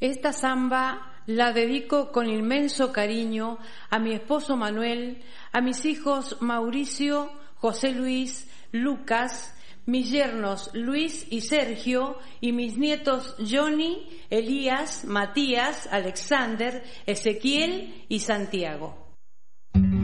Esta samba la dedico con inmenso cariño a mi esposo Manuel, a mis hijos Mauricio, José Luis, Lucas, mis yernos Luis y Sergio y mis nietos Johnny, Elías, Matías, Alexander, Ezequiel y Santiago.